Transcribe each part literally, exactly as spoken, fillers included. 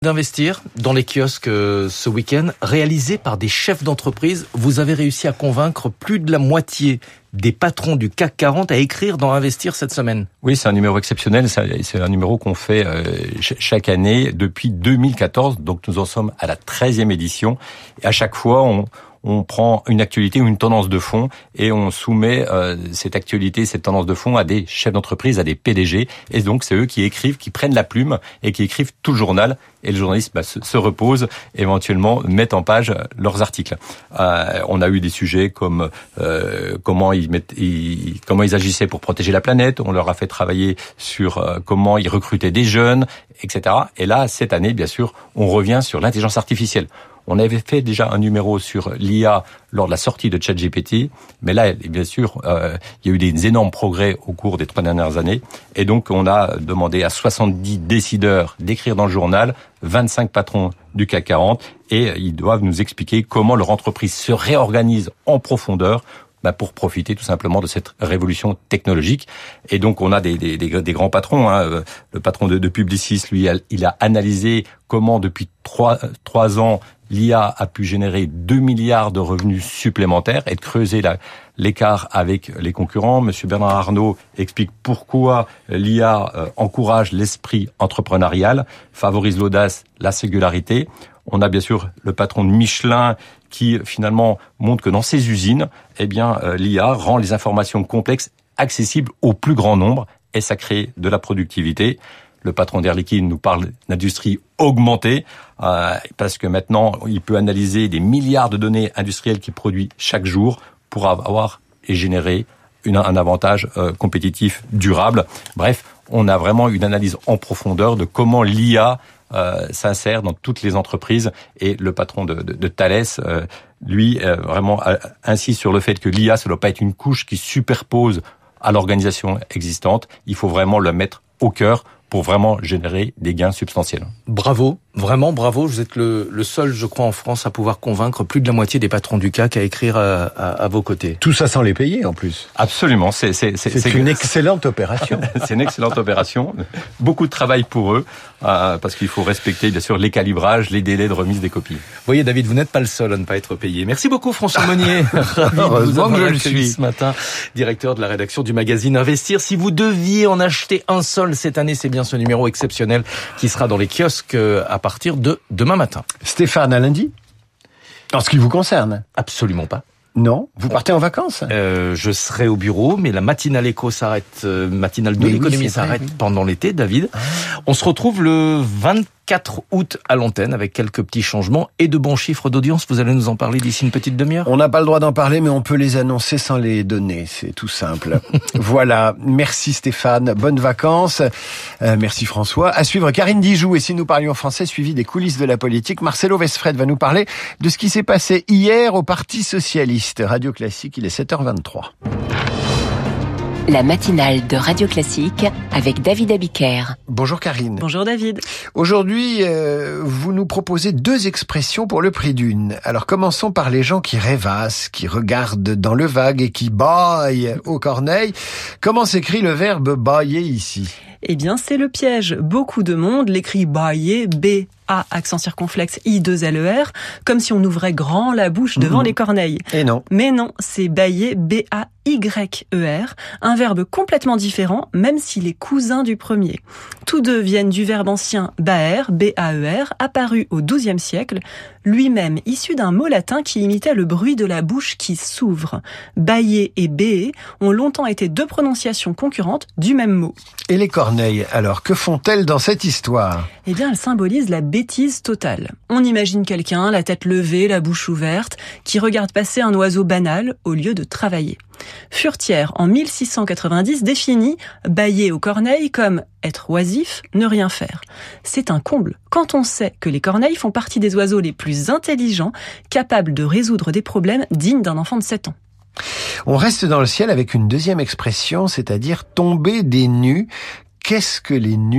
D'investir dans les kiosques euh, ce week-end, réalisé par des chefs d'entreprise. Vous avez réussi à convaincre plus de la moitié des patrons du C A C quarante à écrire dans Investir cette semaine. Oui, c'est un numéro exceptionnel. C'est un numéro qu'on fait euh, chaque année depuis deux mille quatorze. Donc nous en sommes à la treizième édition. Et à chaque fois, on... on prend une actualité ou une tendance de fond et on soumet euh, cette actualité, cette tendance de fond à des chefs d'entreprise, à des P D G. Et donc, c'est eux qui écrivent, qui prennent la plume et qui écrivent tout le journal. Et le journaliste bah, se, se repose, éventuellement mettent en page leurs articles. Euh, on a eu des sujets comme euh, comment ils, mettent, ils comment ils agissaient pour protéger la planète. On leur a fait travailler sur euh, comment ils recrutaient des jeunes, et cetera. Et là, cette année, bien sûr, on revient sur l'intelligence artificielle. On avait fait déjà un numéro sur l'I A lors de la sortie de ChatGPT, mais là, bien sûr, euh, il y a eu des énormes progrès au cours des trois dernières années, et donc on a demandé à soixante-dix décideurs d'écrire dans le journal, vingt-cinq patrons du C A C quarante, et ils doivent nous expliquer comment leur entreprise se réorganise en profondeur bah pour profiter tout simplement de cette révolution technologique. Et donc on a des, des, des, des grands patrons. Hein. Le patron de, de Publicis, lui, il a analysé comment depuis trois, trois ans l'I A a pu générer deux milliards de revenus supplémentaires et de creuser la, l'écart avec les concurrents. Monsieur Bernard Arnault explique pourquoi l'I A euh, encourage l'esprit entrepreneurial, favorise l'audace, la singularité. On a bien sûr le patron de Michelin qui finalement montre que dans ses usines, eh bien euh, l'I A rend les informations complexes accessibles au plus grand nombre et ça crée de la productivité. Le patron d'Air Liquide nous parle d'industrie augmentée euh, parce que maintenant il peut analyser des milliards de données industrielles qu'il produit chaque jour pour avoir et générer une, un avantage euh, compétitif durable. Bref, on a vraiment une analyse en profondeur de comment l'I A Euh, s'insère dans toutes les entreprises et le patron de, de, de Thales, euh, lui, euh, vraiment euh, insiste sur le fait que l'I A, ça ne doit pas être une couche qui superpose à l'organisation existante. Il faut vraiment le mettre au cœur pour vraiment générer des gains substantiels. Bravo, vraiment bravo. Vous êtes le, le seul, je crois, en France à pouvoir convaincre plus de la moitié des patrons du C A C à écrire à, à, à vos côtés. Tout ça sans les payer, en plus. Absolument. C'est, c'est, c'est, c'est, c'est une excellente opération. C'est une excellente opération. Beaucoup de travail pour eux, euh, parce qu'il faut respecter, bien sûr, les calibrages, les délais de remise des copies. Vous voyez, David, vous n'êtes pas le seul à ne pas être payé. Merci beaucoup, François Monnier. Ravi de vous avoir je le accueilli suis. ce matin, directeur de la rédaction du magazine Investir. Si vous deviez en acheter un seul cette année, c'est bien ce numéro exceptionnel qui sera dans les kiosques à partir de demain matin. Stéphane, à lundi ? En ce qui vous concerne ? Absolument pas. Non, vous partez en vacances ? euh, Je serai au bureau, mais la matinale éco s'arrête, euh, matinale de oui, l'économie oui, s'arrête vrai, oui. pendant l'été, David. Ah. On se retrouve le vingt-quatre août à l'antenne avec quelques petits changements et de bons chiffres d'audience. Vous allez nous en parler d'ici une petite demi-heure ? On n'a pas le droit d'en parler, mais on peut les annoncer sans les donner. C'est tout simple. Voilà. Merci Stéphane. Bonnes vacances. Euh, merci François. À suivre Karine Dijoux. Et si nous parlions français, suivi des coulisses de la politique, Marcelo Westfred va nous parler de ce qui s'est passé hier au Parti Socialiste. Radio Classique, il est sept heures vingt-trois. La matinale de Radio Classique avec David Abiker. Bonjour Karine. Bonjour David. Aujourd'hui, euh, vous nous proposez deux expressions pour le prix d'une. Alors commençons par les gens qui rêvassent, qui regardent dans le vague et qui bâillent aux corneilles. Comment s'écrit le verbe bâiller ici ? Eh bien, c'est le piège. Beaucoup de monde l'écrit bâiller, B, A, accent circonflexe, I, deux L E R, comme si on ouvrait grand la bouche devant mmh. les corneilles. Et non. Mais non, c'est bâiller, B, A, Y, E, R, un verbe complètement différent, même s'il est cousin du premier. Tous deux viennent du verbe ancien baer, B A E R, apparu au douzième siècle, lui-même issu d'un mot latin qui imitait le bruit de la bouche qui s'ouvre. Bâiller et béer ont longtemps été deux prononciations concurrentes du même mot. Et les corneilles, alors, que font-elles dans cette histoire ? Eh bien, elles symbolisent la bêtise totale. On imagine quelqu'un, la tête levée, la bouche ouverte, qui regarde passer un oiseau banal au lieu de travailler. Furetière, en mille six cent quatre-vingt-dix, définit bâiller aux corneilles comme être oisif, ne rien faire. C'est un comble quand on sait que les corneilles font partie des oiseaux les plus intelligents, capables de résoudre des problèmes dignes d'un enfant de sept ans. On reste dans le ciel avec une deuxième expression, c'est-à-dire tomber des nues. Qu'est-ce que les nues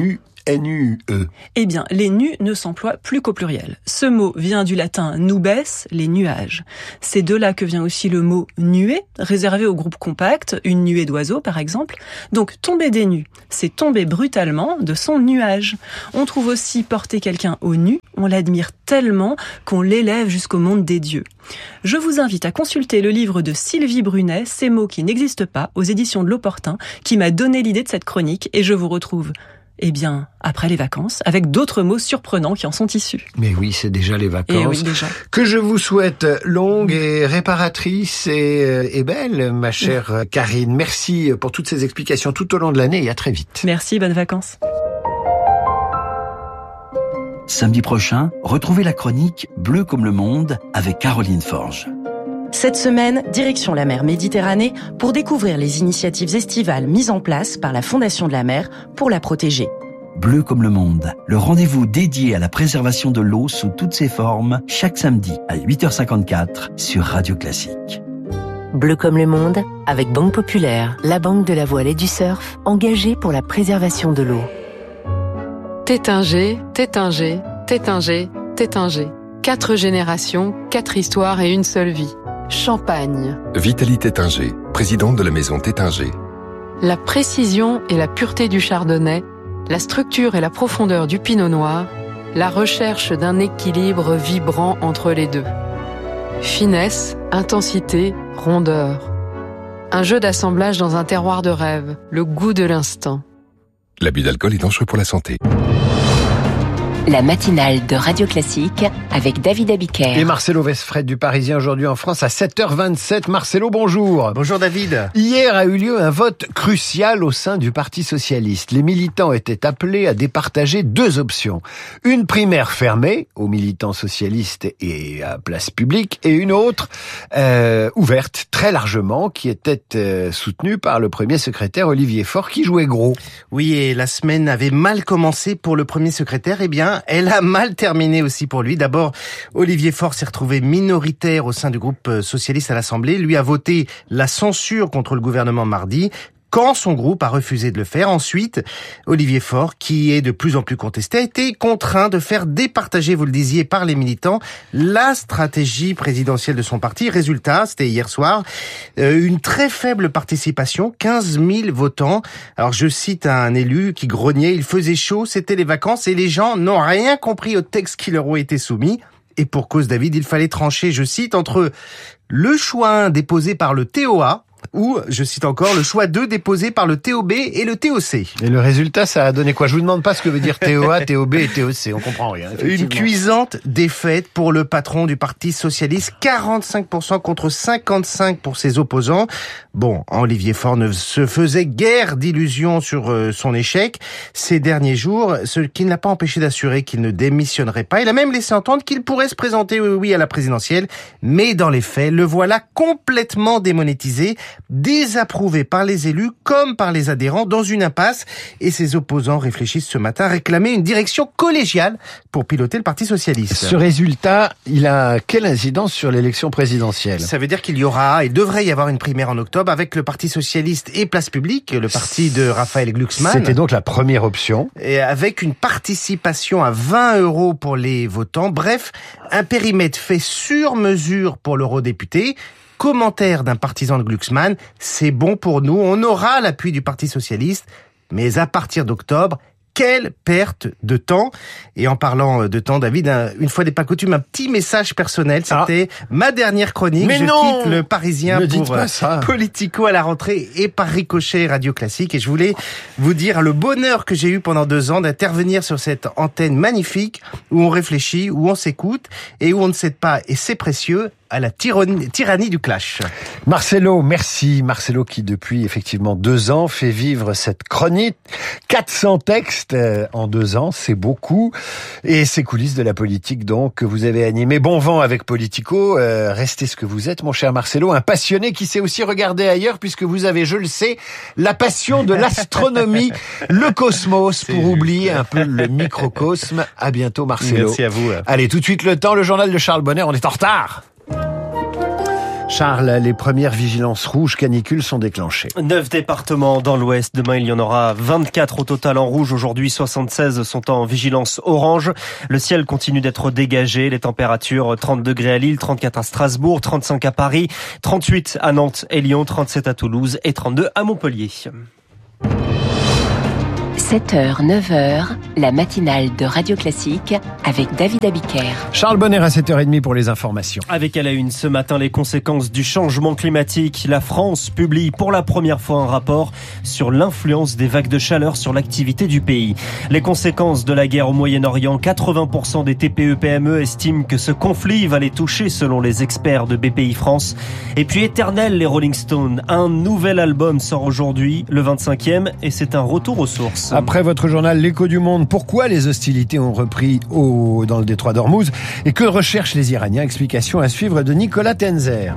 N U E. Eh bien, les nus ne s'emploient plus qu'au pluriel. Ce mot vient du latin nubes, les nuages. C'est de là que vient aussi le mot nuée, réservé au groupe compact, une nuée d'oiseaux par exemple. Donc tomber des nues, c'est tomber brutalement de son nuage. On trouve aussi porter quelqu'un au nu, on l'admire tellement qu'on l'élève jusqu'au monde des dieux. Je vous invite à consulter le livre de Sylvie Brunet, Ces mots qui n'existent pas, aux éditions de L'Opportun, qui m'a donné l'idée de cette chronique, et je vous retrouve Eh bien, après les vacances, avec d'autres mots surprenants qui en sont issus. Mais oui, c'est déjà les vacances. Et oui, déjà. Que je vous souhaite longue et réparatrice et, et belle, ma chère Karine. Merci pour toutes ces explications tout au long de l'année et à très vite. Merci, bonnes vacances. Samedi prochain, retrouvez la chronique Bleu comme le monde avec Caroline Forge. Cette semaine, direction la mer Méditerranée pour découvrir les initiatives estivales mises en place par la Fondation de la mer pour la protéger. Bleu comme le monde, le rendez-vous dédié à la préservation de l'eau sous toutes ses formes, chaque samedi à huit heures cinquante-quatre sur Radio Classique. Bleu comme le monde, avec Banque Populaire, la banque de la voile et du surf, engagée pour la préservation de l'eau. Tétinger, Tétinger, Tétinger, Tétinger. Quatre générations, quatre histoires et une seule vie. Champagne. Vitalie Tétinger, présidente de la maison Tétinger. La précision et la pureté du chardonnay, la structure et la profondeur du pinot noir, la recherche d'un équilibre vibrant entre les deux. Finesse, intensité, rondeur. Un jeu d'assemblage dans un terroir de rêve, le goût de l'instant. L'abus d'alcool est dangereux pour la santé. La matinale de Radio Classique avec David Abiker. Et Marcelo Westfred du Parisien aujourd'hui en France à sept heures vingt-sept. Marcelo, bonjour. Bonjour David. Hier a eu lieu un vote crucial au sein du Parti Socialiste. Les militants étaient appelés à départager deux options. Une primaire fermée aux militants socialistes et à place publique et une autre euh, ouverte très largement qui était euh, soutenue par le premier secrétaire Olivier Faure qui jouait gros. Oui, et la semaine avait mal commencé pour le premier secrétaire. Eh bien, elle a mal terminé aussi pour lui. D'abord, Olivier Faure s'est retrouvé minoritaire au sein du groupe socialiste à l'Assemblée. Lui a voté la censure contre le gouvernement mardi, quand son groupe a refusé de le faire. Ensuite, Olivier Faure, qui est de plus en plus contesté, a été contraint de faire départager, vous le disiez, par les militants, la stratégie présidentielle de son parti. Résultat, c'était hier soir, euh, une très faible participation, quinze mille votants. Alors je cite un élu qui grognait, il faisait chaud, c'était les vacances et les gens n'ont rien compris au texte qui leur ont été soumis. Et pour cause, David, il fallait trancher, je cite, entre le choix un déposé par le T O A, ou, je cite encore, le choix deux déposé par le T O B et le T O C. Et le résultat, ça a donné quoi? Je vous demande pas ce que veut dire T O A, T O B et T O C. On comprend rien. Une cuisante défaite pour le patron du Parti Socialiste. quarante-cinq pour cent contre cinquante-cinq pour ses opposants. Bon, Olivier Faure ne se faisait guère d'illusions sur son échec ces derniers jours, ce qui ne l'a pas empêché d'assurer qu'il ne démissionnerait pas. Il a même laissé entendre qu'il pourrait se présenter, oui, à la présidentielle. Mais dans les faits, le voilà complètement démonétisé, désapprouvé par les élus comme par les adhérents, dans une impasse. Et ses opposants réfléchissent ce matin à réclamer une direction collégiale pour piloter le Parti Socialiste. Ce résultat, il a quelle incidence sur l'élection présidentielle? Ça veut dire qu'il y aura, il devrait y avoir une primaire en octobre avec le Parti Socialiste et Place Publique, le parti de Raphaël Glucksmann. C'était donc la première option. Et avec une participation à vingt euros pour les votants. Bref, un périmètre fait sur mesure pour l'eurodéputé. Commentaire d'un partisan de Glucksmann, c'est bon pour nous, on aura l'appui du Parti Socialiste, mais à partir d'octobre, quelle perte de temps. Et en parlant de temps, David, une fois n'est pas coutume, un petit message personnel. C'était ah. ma dernière chronique. Mais je non, quitte le Parisien ne pour Politico à la rentrée et par ricochet Radio Classique. Et je voulais vous dire le bonheur que j'ai eu pendant deux ans d'intervenir sur cette antenne magnifique où on réfléchit, où on s'écoute et où on ne cède pas, et c'est précieux, à la tyrannie, tyrannie du clash. Marcelo, merci. Marcelo qui, depuis effectivement deux ans, fait vivre cette chronique. quatre cents textes en deux ans, c'est beaucoup. Et ces coulisses de la politique, donc, que vous avez animé. Bon vent avec Politico. Euh, restez ce que vous êtes, mon cher Marcelo. Un passionné qui sait aussi regarder ailleurs, puisque vous avez, je le sais, la passion de l'astronomie, le cosmos, pour oublier un peu le microcosme. À bientôt, Marcelo. Merci à vous. Allez, tout de suite le temps, le journal de Charles Bonner. On est en retard. Charles, les premières vigilances rouges canicule sont déclenchées. Neuf départements dans l'Ouest. Demain, il y en aura vingt-quatre au total en rouge. Aujourd'hui, soixante-seize sont en vigilance orange. Le ciel continue d'être dégagé. Les températures, trente degrés à Lille, trente-quatre à Strasbourg, trente-cinq à Paris, trente-huit à Nantes et Lyon, trente-sept à Toulouse et trente-deux à Montpellier. sept heures, neuf heures, la matinale de Radio Classique avec David Abiker. Charles Bonner à sept heures trente pour les informations. Avec à la une ce matin les conséquences du changement climatique. La France publie pour la première fois un rapport sur l'influence des vagues de chaleur sur l'activité du pays. Les conséquences de la guerre au Moyen-Orient. quatre-vingts pour cent des T P E P M E estiment que ce conflit va les toucher selon les experts de B P I France. Et puis éternel les Rolling Stones. Un nouvel album sort aujourd'hui, le vingt-cinquième, et c'est un retour aux sources. Après votre journal L'Écho du Monde, pourquoi les hostilités ont repris au, dans le détroit d'Ormuz et que recherchent les Iraniens? Explication à suivre de Nicolas Tenzer.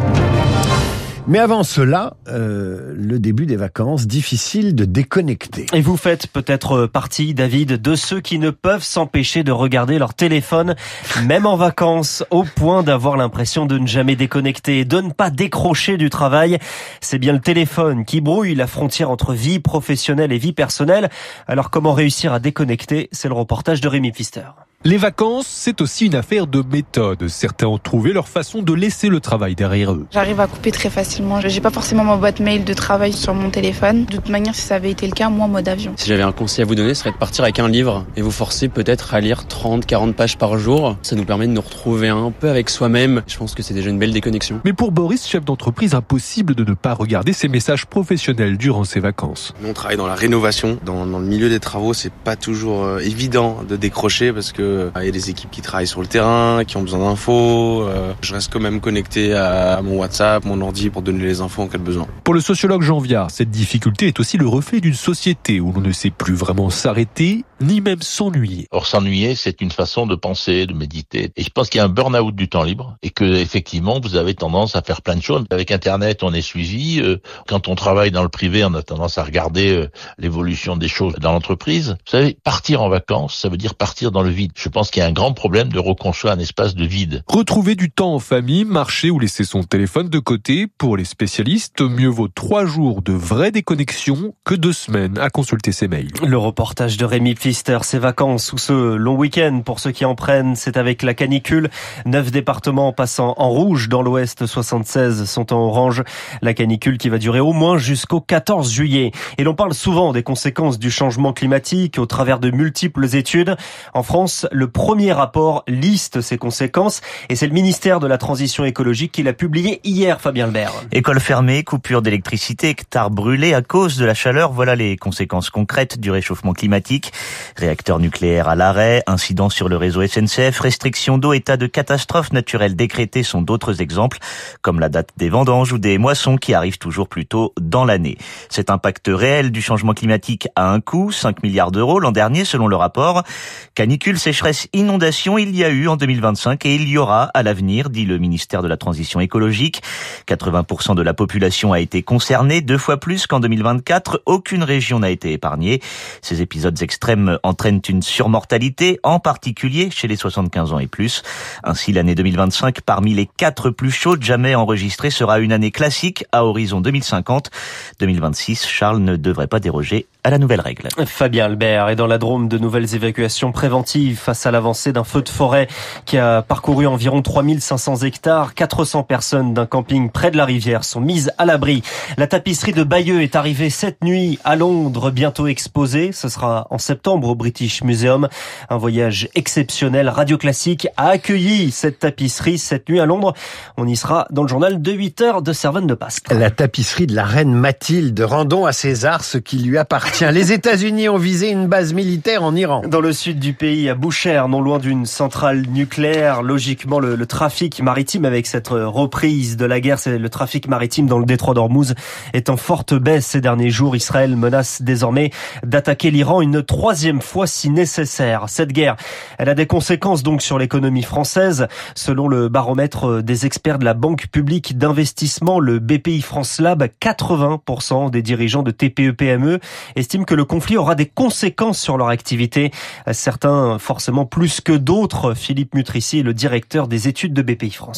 Mais avant cela, euh, le début des vacances, difficile de déconnecter. Et vous faites peut-être partie, David, de ceux qui ne peuvent s'empêcher de regarder leur téléphone, même en vacances, au point d'avoir l'impression de ne jamais déconnecter, de ne pas décrocher du travail. C'est bien le téléphone qui brouille la frontière entre vie professionnelle et vie personnelle. Alors comment réussir à déconnecter? C'est le reportage de Rémi Pfister. Les vacances, c'est aussi une affaire de méthode. Certains ont trouvé leur façon de laisser le travail derrière eux. J'arrive à couper très facilement. J'ai pas forcément ma boîte mail de travail sur mon téléphone. De toute manière, si ça avait été le cas, moi en mode avion. Si j'avais un conseil à vous donner, ce serait de partir avec un livre et vous forcer peut-être à lire trente, quarante pages par jour. Ça nous permet de nous retrouver un peu avec soi-même. Je pense que c'est déjà une belle déconnexion. Mais pour Boris, chef d'entreprise, impossible de ne pas regarder ses messages professionnels durant ses vacances. Nous, on travaille dans la rénovation. Dans, dans le milieu des travaux, c'est pas toujours euh, évident de décrocher parce que euh, y a des équipes qui travaillent sur le terrain, qui ont besoin d'infos. Euh, je reste quand même connecté à mon WhatsApp, mon ordi pour donner les infos en cas de besoin. Pour le sociologue Jean Viard, cette difficulté est aussi le reflet d'une société où l'on ne sait plus vraiment s'arrêter, ni même s'ennuyer. Or, s'ennuyer, c'est une façon de penser, de méditer. Et je pense qu'il y a un burn-out du temps libre et que, effectivement, vous avez tendance à faire plein de choses. Avec Internet, on est suivi. Euh, quand on travaille dans le privé, on a tendance à regarder euh, l'évolution des choses dans l'entreprise. Vous savez, partir en vacances, ça veut dire partir dans le vide. Je pense qu'il y a un grand problème de reconstruire un espace de vide. Retrouver du temps en famille, marcher ou laisser son téléphone de côté, pour les spécialistes, mieux vaut trois jours de vraie déconnexion que deux semaines à consulter ses mails. Le reportage de Rémi Pfister, ces vacances ou ce long week-end pour ceux qui en prennent, c'est avec la canicule. Neuf départements passant en rouge dans l'Ouest, soixante-seize sont en orange. La canicule qui va durer au moins jusqu'au quatorze juillet. Et l'on parle souvent des conséquences du changement climatique au travers de multiples études. En France, le premier rapport liste ces conséquences et c'est le ministère de la Transition écologique qui l'a publié hier, Fabien Lebert. Écoles fermées, coupure d'électricité, hectares brûlés à cause de la chaleur, voilà les conséquences concrètes du réchauffement climatique. Réacteurs nucléaires à l'arrêt, incidents sur le réseau S N C F, restrictions d'eau, état de catastrophe naturelle décrété sont d'autres exemples, comme la date des vendanges ou des moissons qui arrivent toujours plus tôt dans l'année. Cet impact réel du changement climatique a un coût, cinq milliards d'euros l'an dernier selon le rapport. Canicule, sécheresse, inondation, il y a eu en deux mille vingt-cinq et il y aura à l'avenir, dit le ministère de la Transition écologique. quatre-vingts pour cent de la population a été concernée, deux fois plus qu'en deux mille vingt-quatre. Aucune région n'a été épargnée. Ces épisodes extrêmes entraînent une surmortalité, en particulier chez les soixante-quinze ans et plus. Ainsi, l'année deux mille vingt-cinq, parmi les quatre plus chaudes jamais enregistrées, sera une année classique à horizon deux mille cinquante. deux mille vingt-six, Charles ne devrait pas déroger à la nouvelle règle. Fabien Albert, et dans la Drôme, de nouvelles évacuations préventives face à l'avancée d'un feu de forêt qui a parcouru environ trois mille cinq cents hectares. quatre cents personnes d'un camping près de la rivière sont mises à l'abri. La tapisserie de Bayeux est arrivée cette nuit à Londres, bientôt exposée. Ce sera en septembre au British Museum. Un voyage exceptionnel. Radio Classique a accueilli cette tapisserie cette nuit à Londres. On y sera dans le journal de huit heures de Servane de Pastre. La tapisserie de la reine Mathilde. Rendons à César ce qui lui appartient. Les États-Unis ont visé une base militaire en Iran. Dans le sud du pays, à Boucher, non loin d'une centrale nucléaire, logiquement le, le trafic maritime avec cette reprise de la guerre, c'est le trafic maritime dans le détroit d'Ormuz est en forte baisse ces derniers jours. Israël menace désormais d'attaquer l'Iran une troisième fois si nécessaire. Cette guerre, elle a des conséquences donc sur l'économie française. Selon le baromètre des experts de la Banque publique d'investissement, le B P I France Lab, quatre-vingts pour cent des dirigeants de T P E P M E estiment que le conflit aura des conséquences sur leur activité. Certains forcément plus que d'autres. Philippe Mutrici est le directeur des études de B P I France.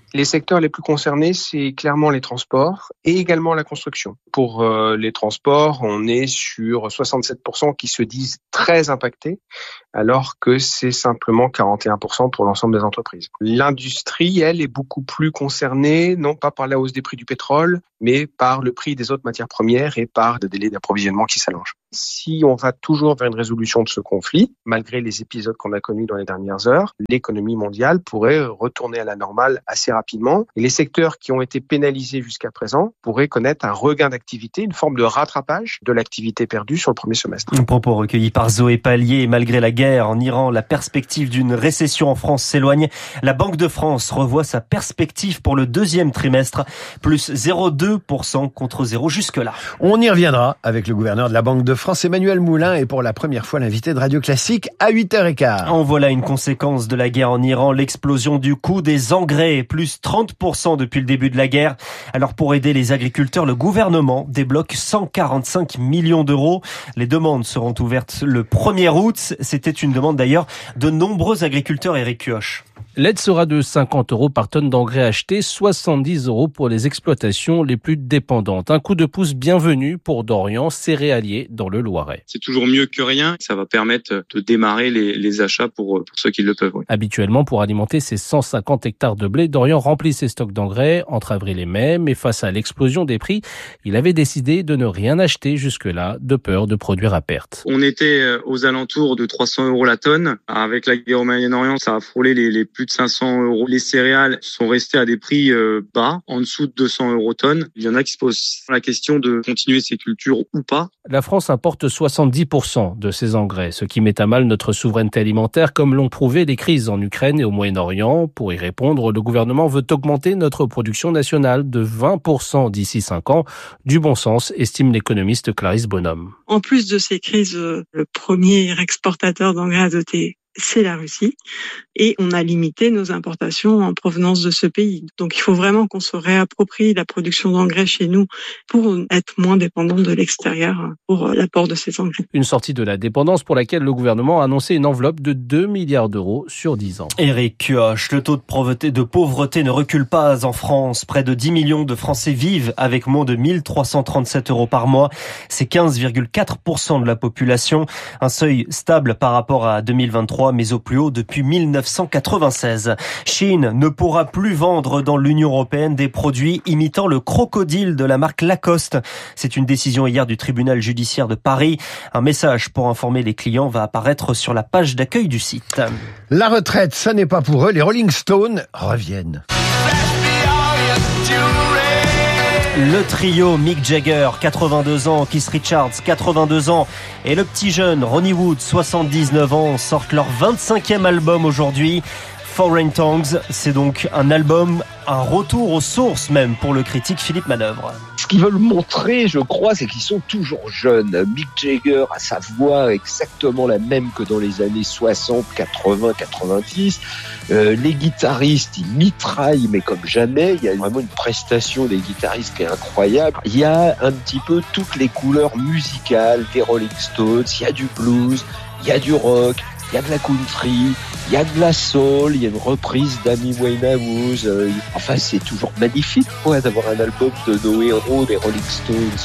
Les secteurs les plus concernés, c'est clairement les transports et également la construction. Pour euh, les transports, on est sur soixante-sept pour cent qui se disent très impactés, alors que c'est simplement quarante et un pour cent pour l'ensemble des entreprises. L'industrie, elle, est beaucoup plus concernée, non pas par la hausse des prix du pétrole, mais par le prix des autres matières premières et par des délais d'approvisionnement qui s'allongent. Si on va toujours vers une résolution de ce conflit, malgré les épisodes qu'on a connus dans les dernières heures, l'économie mondiale pourrait retourner à la normale assez rapidement. Et les secteurs qui ont été pénalisés jusqu'à présent pourraient connaître un regain d'activité, une forme de rattrapage de l'activité perdue sur le premier semestre. Un propos recueilli par Zoé Pallier. Malgré la guerre en Iran, la perspective d'une récession en France s'éloigne. La Banque de France revoit sa perspective pour le deuxième trimestre, plus zéro virgule deux pour cent contre zéro jusque-là. On y reviendra avec le gouverneur de la Banque de France, Emmanuel Moulin, et pour la première fois l'invité de Radio Classique à huit heures quinze. En voilà une conséquence de la guerre en Iran, l'explosion du coût des engrais, plus trente pour cent depuis le début de la guerre. Alors pour aider les agriculteurs, le gouvernement débloque cent quarante-cinq millions d'euros. Les demandes seront ouvertes le premier août. C'était une demande d'ailleurs de nombreux agriculteurs, Eric Kioch. L'aide sera de cinquante euros par tonne d'engrais acheté, soixante-dix euros pour les exploitations les plus dépendantes. Un coup de pouce bienvenu pour Dorian, céréalier dans le Loiret. C'est toujours mieux que rien. Ça va permettre de démarrer les, les achats pour, pour ceux qui le peuvent. Oui. Habituellement, pour alimenter ses cent cinquante hectares de blé, Dorian remplit ses stocks d'engrais entre avril et mai. Mais face à l'explosion des prix, il avait décidé de ne rien acheter jusque-là, de peur de produire à perte. On était aux alentours de trois cents euros la tonne. Avec la guerre au Moyen-Orient, ça a frôlé les, les plus de cinq cents euros. Les céréales sont restées à des prix euh, bas, en dessous de deux cents euros tonne. Il y en a qui se posent la question de continuer ces cultures ou pas. La France importe soixante-dix pour cent de ses engrais, ce qui met à mal notre souveraineté alimentaire, comme l'ont prouvé les crises en Ukraine et au Moyen-Orient. Pour y répondre, le gouvernement veut augmenter notre production nationale de vingt pour cent d'ici cinq ans. Du bon sens, estime l'économiste Clarisse Bonhomme. En plus de ces crises, le premier exportateur d'engrais azotés, c'est la Russie, et on a limité nos importations en provenance de ce pays. Donc il faut vraiment qu'on se réapproprie la production d'engrais chez nous pour être moins dépendant de l'extérieur pour l'apport de ces engrais. Une sortie de la dépendance pour laquelle le gouvernement a annoncé une enveloppe de deux milliards d'euros sur dix ans. Éric Kioch, le taux de pauvreté, de pauvreté ne recule pas en France. Près de dix millions de Français vivent avec moins de mille trois cent trente-sept euros par mois. C'est quinze virgule quatre pour cent de la population. Un seuil stable par rapport à deux mille vingt-trois. Mais au plus haut depuis mille neuf cent quatre-vingt-seize. Chine ne pourra plus vendre dans l'Union européenne des produits imitant le crocodile de la marque Lacoste. C'est une décision hier du tribunal judiciaire de Paris. Un message pour informer les clients va apparaître sur la page d'accueil du site. La retraite, ça n'est pas pour eux. Les Rolling Stones reviennent. Le trio Mick Jagger, quatre-vingt-deux ans, Keith Richards, quatre-vingt-deux ans, et le petit jeune Ronnie Wood, soixante-dix-neuf ans, sortent leur vingt-cinquième album aujourd'hui. Foreign Tongues, c'est donc un album, un retour aux sources même pour le critique Philippe Manœuvre. Ce qu'ils veulent montrer, je crois, c'est qu'ils sont toujours jeunes. Mick Jagger a sa voix exactement la même que dans les années soixante, quatre-vingts, quatre-vingt-dix. Euh, les guitaristes, ils mitraillent, mais comme jamais. Il y a vraiment une prestation des guitaristes qui est incroyable. Il y a un petit peu toutes les couleurs musicales des Rolling Stones. Il y a du blues, il y a du rock, il y a de la country, il y a de la soul, il y a une reprise d'Amy Winehouse. Euh, enfin, c'est toujours magnifique, quoi, d'avoir un album de nos héros, des Rolling Stones.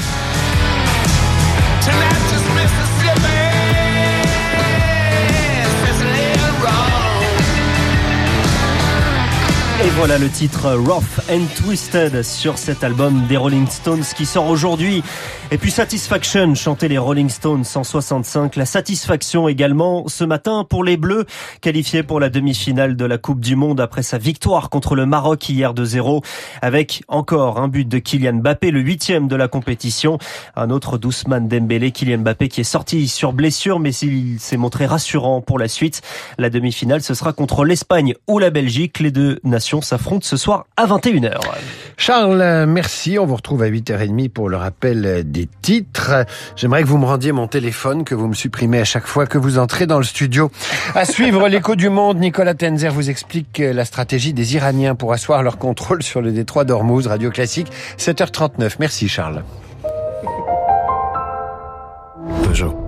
Et voilà le titre Rough and Twisted sur cet album des Rolling Stones qui sort aujourd'hui. Et puis Satisfaction, chanter les Rolling Stones en soixante-cinq. La satisfaction également ce matin pour les Bleus, qualifiés pour la demi-finale de la Coupe du Monde après sa victoire contre le Maroc hier deux zéro, avec encore un but de Kylian Mbappé, le huitième de la compétition. Un autre d'Ousmane Dembélé, Kylian Mbappé qui est sorti sur blessure, mais il s'est montré rassurant pour la suite. La demi-finale, ce sera contre l'Espagne ou la Belgique. Les deux nations s'affrontent ce soir à vingt et une heures. Charles, merci. On vous retrouve à huit heures trente pour le rappel des titres. J'aimerais que vous me rendiez mon téléphone, que vous me supprimez à chaque fois que vous entrez dans le studio. À suivre l'écho du monde, Nicolas Tenzer vous explique la stratégie des Iraniens pour asseoir leur contrôle sur le détroit d'Ormuz. Radio Classique, sept heures trente-neuf. Merci Charles. Peugeot.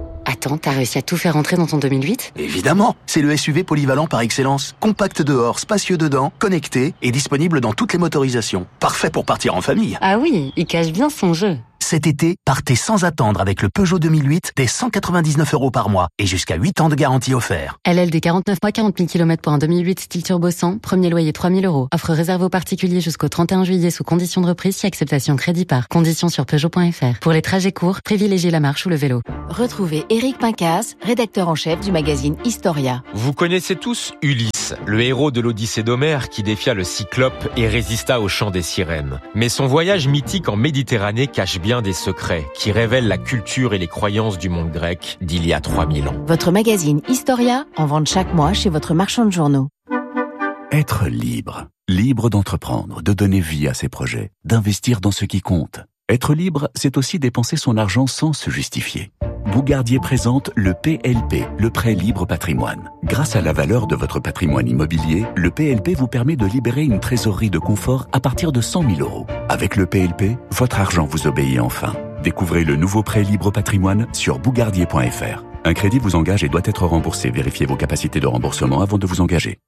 Attends, t'as réussi à tout faire rentrer dans ton deux mille huit ? Évidemment, c'est le S U V polyvalent par excellence. Compact dehors, spacieux dedans, connecté et disponible dans toutes les motorisations. Parfait pour partir en famille. Ah oui, il cache bien son jeu. Cet été, partez sans attendre avec le Peugeot deux mille huit dès cent quatre-vingt-dix-neuf euros par mois et jusqu'à huit ans de garantie offert. L L D quarante-neuf mois, quarante mille kilomètres pour un deux mille huit style turbo cent, premier loyer trois mille euros. Offre réservée aux particuliers jusqu'au trente et un juillet sous condition de reprise si acceptation crédit par. Conditions sur Peugeot point F R. Pour les trajets courts, privilégiez la marche ou le vélo. Retrouvez Éric Pincas, rédacteur en chef du magazine Historia. Vous connaissez tous Ulysse, le héros de l'Odyssée d'Homère qui défia le Cyclope et résista au chant des sirènes. Mais son voyage mythique en Méditerranée cache bien des secrets qui révèlent la culture et les croyances du monde grec d'il y a trois mille ans. Votre magazine Historia, en vente chaque mois chez votre marchand de journaux. Être libre. Libre d'entreprendre, de donner vie à ses projets, d'investir dans ce qui compte. Être libre, c'est aussi dépenser son argent sans se justifier. Bougardier présente le P L P, le prêt libre patrimoine. Grâce à la valeur de votre patrimoine immobilier, le P L P vous permet de libérer une trésorerie de confort à partir de cent mille euros. Avec le P L P, votre argent vous obéit enfin. Découvrez le nouveau prêt libre patrimoine sur bougardier point F R. Un crédit vous engage et doit être remboursé. Vérifiez vos capacités de remboursement avant de vous engager.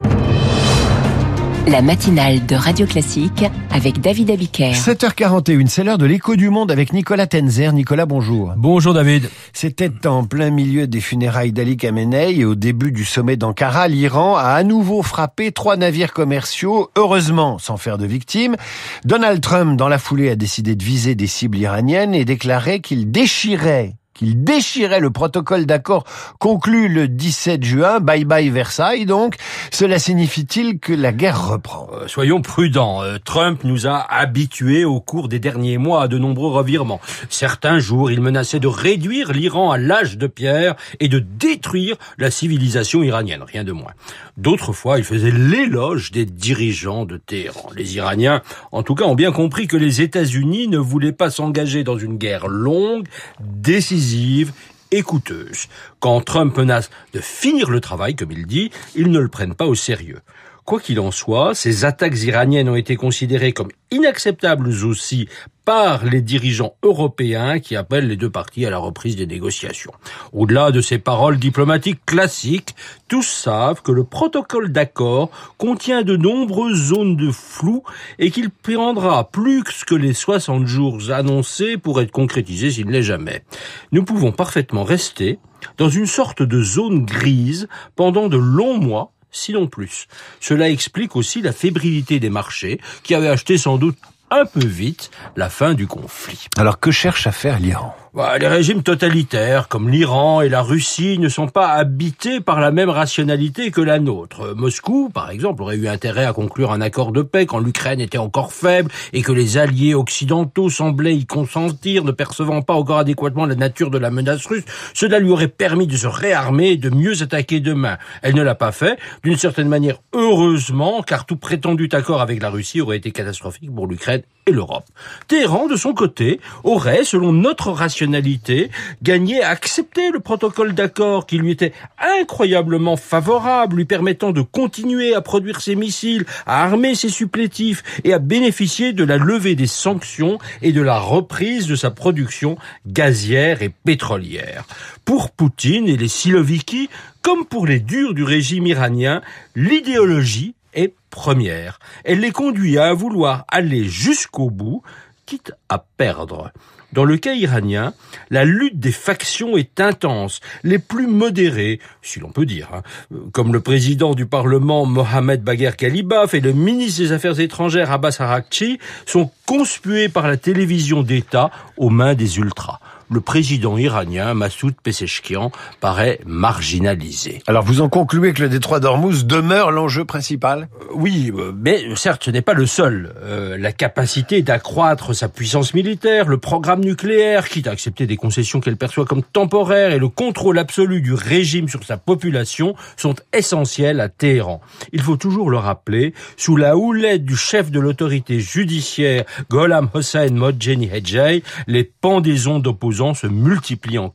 La matinale de Radio Classique avec David Abiker. sept heures quarante et une, c'est l'heure de l'écho du monde avec Nicolas Tenzer. Nicolas, bonjour. Bonjour David. C'était en plein milieu des funérailles d'Ali Khamenei et au début du sommet d'Ankara. L'Iran a à nouveau frappé trois navires commerciaux, heureusement sans faire de victimes. Donald Trump, dans la foulée, a décidé de viser des cibles iraniennes et déclarait qu'il déchirait qu'il déchirait le protocole d'accord conclu le dix-sept juin, bye bye Versailles donc. Cela signifie-t-il que la guerre reprend ? euh, Soyons prudents, euh, Trump nous a habitués au cours des derniers mois à de nombreux revirements. Certains jours, il menaçait de réduire l'Iran à l'âge de pierre et de détruire la civilisation iranienne, rien de moins. D'autres fois, il faisait l'éloge des dirigeants de Téhéran. Les Iraniens, en tout cas, ont bien compris que les États-Unis ne voulaient pas s'engager dans une guerre longue, décisive, et coûteuse. Quand Trump menace de finir le travail, comme il dit, ils ne le prennent pas au sérieux. Quoi qu'il en soit, ces attaques iraniennes ont été considérées comme inacceptables aussi par les dirigeants européens qui appellent les deux parties à la reprise des négociations. Au-delà de ces paroles diplomatiques classiques, tous savent que le protocole d'accord contient de nombreuses zones de flou et qu'il prendra plus que les soixante jours annoncés pour être concrétisé s'il ne l'est jamais. Nous pouvons parfaitement rester dans une sorte de zone grise pendant de longs mois, sinon plus. Cela explique aussi la fébrilité des marchés qui avaient acheté sans doute un peu vite la fin du conflit. Alors que cherche à faire l'Iran ? Bah, les régimes totalitaires comme l'Iran et la Russie ne sont pas habités par la même rationalité que la nôtre. Moscou, par exemple, aurait eu intérêt à conclure un accord de paix quand l'Ukraine était encore faible et que les alliés occidentaux semblaient y consentir, ne percevant pas encore adéquatement la nature de la menace russe. Cela lui aurait permis de se réarmer et de mieux attaquer demain. Elle ne l'a pas fait, d'une certaine manière heureusement, car tout prétendu accord avec la Russie aurait été catastrophique pour l'Ukraine et l'Europe. Téhéran, de son côté, aurait, selon notre rationalité, gagné à accepter le protocole d'accord qui lui était incroyablement favorable, lui permettant de continuer à produire ses missiles, à armer ses supplétifs et à bénéficier de la levée des sanctions et de la reprise de sa production gazière et pétrolière. Pour Poutine et les Siloviki, comme pour les durs du régime iranien, l'idéologie est première. Elle les conduit à vouloir aller jusqu'au bout, quitte à perdre. Dans le cas iranien, la lutte des factions est intense. Les plus modérés, si l'on peut dire, hein, comme le président du Parlement Mohamed Bagher Khalibaf et le ministre des Affaires étrangères Abbas Araghchi, sont conspués par la télévision d'État aux mains des ultras. Le président iranien, Massoud Pezeshkian, paraît marginalisé. Alors vous en concluez que le détroit d'Ormuz demeure l'enjeu principal ? euh, Oui, euh, mais certes, ce n'est pas le seul. Euh, la capacité d'accroître sa puissance militaire, le programme nucléaire, quitte à accepter des concessions qu'elle perçoit comme temporaires, et le contrôle absolu du régime sur sa population sont essentiels à Téhéran. Il faut toujours le rappeler, sous la houlette du chef de l'autorité judiciaire, Gholam Hossein Modjeni Hedjei, les pendaisons d'opposants se multiplient encore.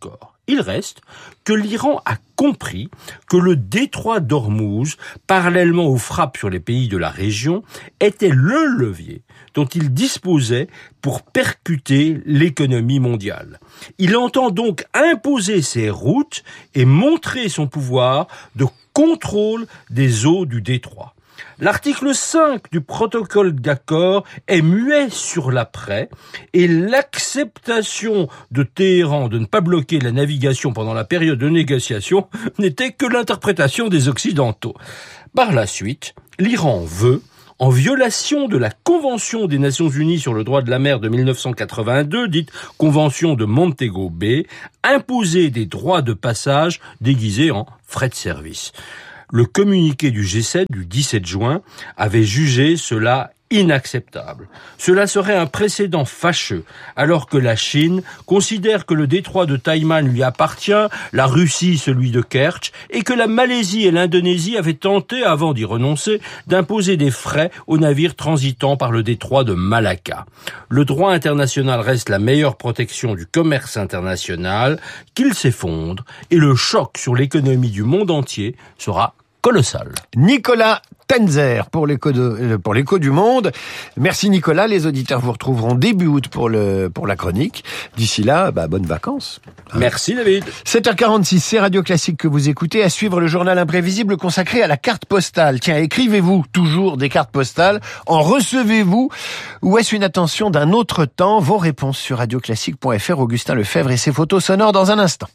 Il reste que l'Iran a compris que le détroit d'Ormuz, parallèlement aux frappes sur les pays de la région, était le levier dont il disposait pour percuter l'économie mondiale. Il entend donc imposer ses routes et montrer son pouvoir de contrôle des eaux du détroit. L'article cinq du protocole d'accord est muet sur l'après et l'acceptation de Téhéran de ne pas bloquer la navigation pendant la période de négociation n'était que l'interprétation des Occidentaux. Par la suite, l'Iran veut, en violation de la Convention des Nations Unies sur le droit de la mer de mille neuf cent quatre-vingt-deux, dite Convention de Montego Bay, imposer des droits de passage déguisés en frais de service. Le communiqué du G sept du dix-sept juin avait jugé cela inacceptable. Cela serait un précédent fâcheux, alors que la Chine considère que le détroit de Taïwan lui appartient, la Russie celui de Kertch, et que la Malaisie et l'Indonésie avaient tenté, avant d'y renoncer, d'imposer des frais aux navires transitant par le détroit de Malacca. Le droit international reste la meilleure protection du commerce international, qu'il s'effondre, et le choc sur l'économie du monde entier sera colossal. Nicolas Tenzer pour l'écho de, pour l'écho du monde. Merci Nicolas. Les auditeurs vous retrouveront début août pour le, pour la chronique. D'ici là, bah, bonnes vacances. Merci David. sept heures quarante-six, c'est Radio Classique que vous écoutez. À suivre le journal imprévisible consacré à la carte postale. Tiens, écrivez-vous toujours des cartes postales? En recevez-vous? Ou est-ce une attention d'un autre temps? Vos réponses sur radioclassique point f r. Augustin Lefebvre et ses photos sonores dans un instant.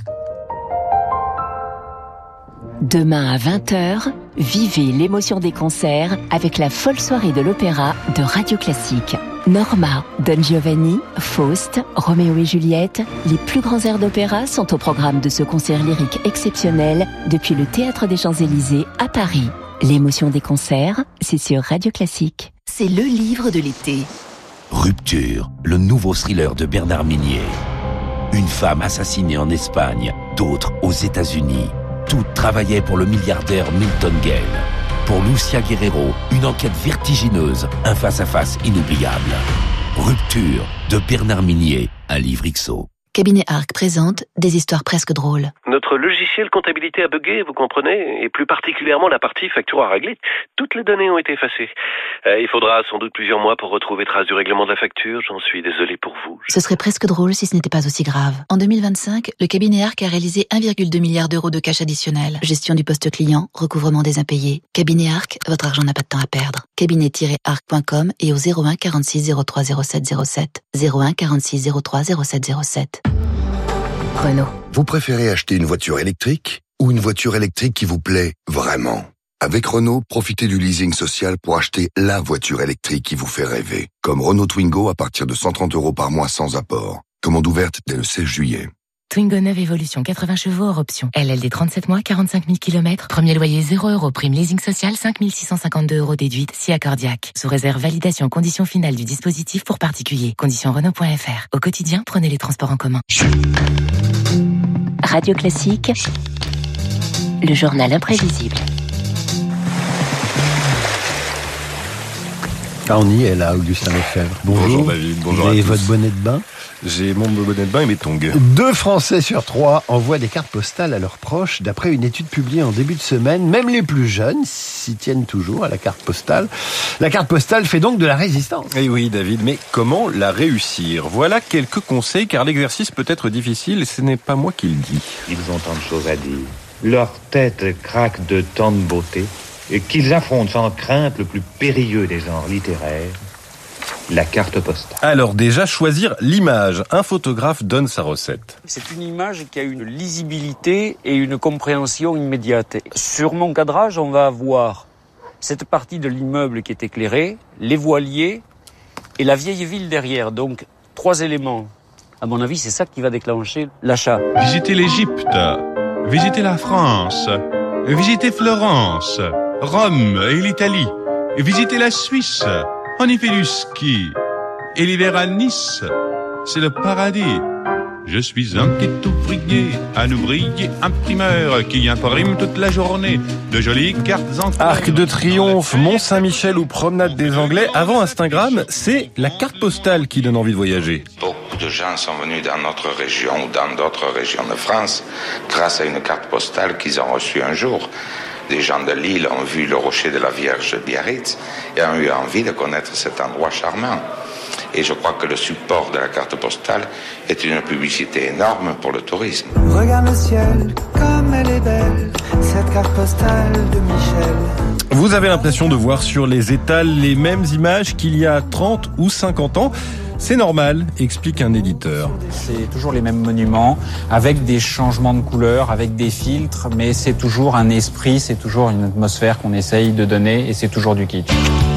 Demain à vingt heures, vivez l'émotion des concerts avec la folle soirée de l'opéra de Radio Classique. Norma, Don Giovanni, Faust, Roméo et Juliette, les plus grands airs d'opéra sont au programme de ce concert lyrique exceptionnel depuis le Théâtre des Champs-Élysées à Paris. L'émotion des concerts, c'est sur Radio Classique. C'est le livre de l'été. Rupture, le nouveau thriller de Bernard Minier. Une femme assassinée en Espagne, d'autres aux États-Unis. Toutes travaillaient pour le milliardaire Milton Gale. Pour Lucia Guerrero, une enquête vertigineuse, un face-à-face inoubliable. Rupture de Bernard Minier, un livre X O. Cabinet Arc présente des histoires presque drôles. Notre logiciel comptabilité a bugué, vous comprenez, et plus particulièrement la partie facture à régler. Toutes les données ont été effacées. Euh, il faudra sans doute plusieurs mois pour retrouver trace du règlement de la facture. J'en suis désolé pour vous. Ce serait presque drôle si ce n'était pas aussi grave. En deux mille vingt-cinq, le cabinet Arc a réalisé un virgule deux milliard d'euros de cash additionnel. Gestion du poste client, recouvrement des impayés. Cabinet Arc, votre argent n'a pas de temps à perdre. cabinet tiret arc point com et au zéro un quarante-six zéro trois zéro sept zéro sept. zéro un quarante-six zéro trois zéro sept zéro sept. Renault. Vous préférez acheter une voiture électrique ou une voiture électrique qui vous plaît vraiment? Avec Renault, profitez du leasing social pour acheter la voiture électrique qui vous fait rêver. Comme Renault Twingo à partir de cent trente euros par mois sans apport. Commande ouverte dès le seize juillet. Twingo neuve Evolution, quatre-vingts chevaux hors option. L L D trente-sept mois, quarante-cinq mille kilomètres. Premier loyer zéro euros. Prime leasing social, cinq mille six cent cinquante-deux euros déduite, si accordiaque. Sous réserve validation condition finale du dispositif pour particuliers. Conditions Renault point f r. Au quotidien, prenez les transports en commun. Radio Classique, le journal imprévisible. Ah, on y est là, Augustin Lefebvre. Bonjour, bonjour David, bonjour Vous avez à tous. votre bonnet de bain? J'ai mon bonnet de bain et mes tongs. Deux Français sur trois envoient des cartes postales à leurs proches. D'après une étude publiée en début de semaine, même les plus jeunes s'y tiennent toujours à la carte postale. La carte postale fait donc de la résistance. Eh oui David, mais comment la réussir? Voilà quelques conseils, car l'exercice peut être difficile et ce n'est pas moi qui le dis. Ils ont tant de choses à dire. Leur tête craque de tant de beauté et qu'ils affrontent sans crainte le plus périlleux des genres littéraires, la carte postale. Alors déjà, choisir l'image. Un photographe donne sa recette. C'est une image qui a une lisibilité et une compréhension immédiate. Sur mon cadrage, on va avoir cette partie de l'immeuble qui est éclairée, les voiliers et la vieille ville derrière. Donc, trois éléments. À mon avis, c'est ça qui va déclencher l'achat. Visiter l'Égypte, visiter la France, visiter Florence, Rome et l'Italie, visiter la Suisse. On y fait du ski. Et l'hiver à Nice, c'est le paradis. Je suis un petit ouvrier, un ouvrier imprimeur qui imprime toute la journée de jolies cartes en couleur. Arc de Triomphe, Mont-Saint-Michel ou promenade des Anglais, avant Instagram, c'est la carte postale qui donne envie de voyager. Pour beaucoup de gens sont venus dans notre région ou dans d'autres régions de France grâce à une carte postale qu'ils ont reçue un jour. Des gens de Lille ont vu le rocher de la Vierge Biarritz et ont eu envie de connaître cet endroit charmant. Et je crois que le support de la carte postale est une publicité énorme pour le tourisme. Regarde le ciel, comme elle est belle, cette carte postale de Michel. Vous avez l'impression de voir sur les étals les mêmes images qu'il y a trente ou cinquante ans. C'est normal, explique un éditeur. C'est toujours les mêmes monuments, avec des changements de couleurs, avec des filtres, mais c'est toujours un esprit, c'est toujours une atmosphère qu'on essaye de donner et c'est toujours du kitsch.